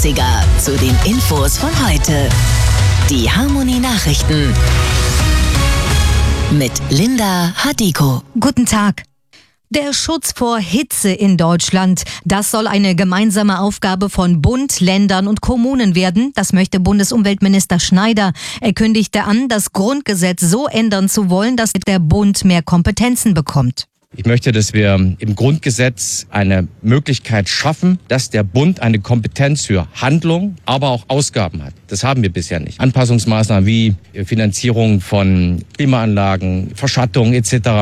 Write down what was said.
Fleißiger zu den Infos von heute. Die Harmonie Nachrichten mit Linda Hadiko. Guten Tag. Der Schutz vor Hitze in Deutschland, das soll eine gemeinsame Aufgabe von Bund, Ländern und Kommunen werden. Das möchte Bundesumweltminister Schneider. Er kündigte an, das Grundgesetz so ändern zu wollen, dass der Bund mehr Kompetenzen bekommt. Ich möchte, dass wir im Grundgesetz eine Möglichkeit schaffen, dass der Bund eine Kompetenz für Handlung, aber auch Ausgaben hat. Das haben wir bisher nicht. Anpassungsmaßnahmen wie Finanzierung von Klimaanlagen, Verschattung etc.